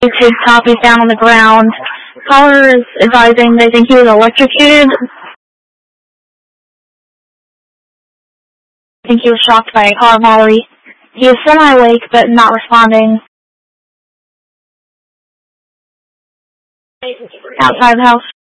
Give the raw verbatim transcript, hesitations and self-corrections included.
His top is down on the ground. Caller is advising they think he was electrocuted. I think he was shocked by a car volley. He is semi-awake but not responding. Outside the house.